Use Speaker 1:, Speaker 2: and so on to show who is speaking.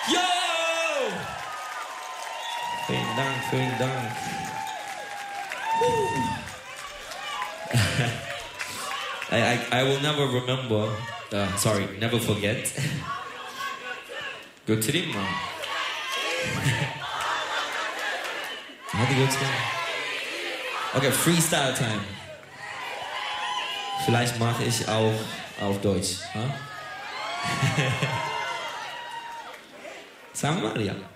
Speaker 1: Yo! Vielen Dank, vielen Dank. I will never remember, never forget. götüreyim mi? Hadi götüreyim. Okay, Freestyle Time. Vielleicht mache ich auch auf Deutsch. Huh? Sag mal, ja.